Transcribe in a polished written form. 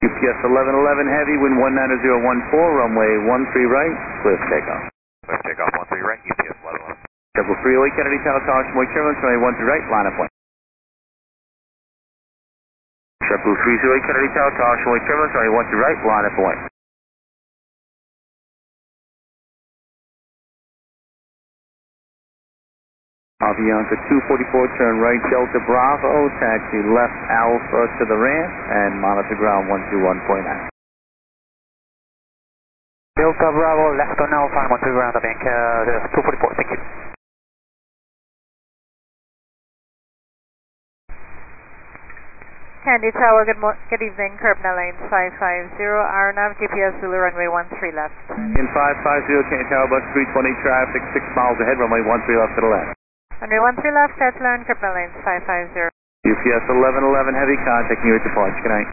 UPS 1111 Heavy, wind 19014, runway 13 right, clear for takeoff. Clear for takeoff, 13 right, UPS 1111. 308 Kennedy Tower, Tower, Shimoy Turbulence, runway 13 right, line up point. 308 Kennedy Tower, Tower, Shimoy Turbulence, runway 13 right, line up point. Avianca 244, turn right, Delta Bravo, taxi left Alpha to the ramp, and monitor ground 121.9. Delta Bravo, left on Alpha, 12 ground, Avianca 244, thank you. Kennedy Tower, good evening, Curb Airlines 550, RNAV, GPS Zulu, runway 13 left. In 550, Kennedy Tower, bus 320, traffic 6 miles ahead, runway 13 left to the left. Runway 13 left, start to learn, Curb Airlines 550. UPS 1111 Heavy, contacting you at departure, good night.